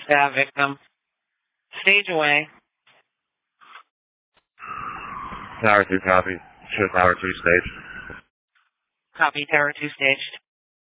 Stab victim. Stage away. Tower 2 copy. Show Tower 2 staged. Copy, Tower 2 staged.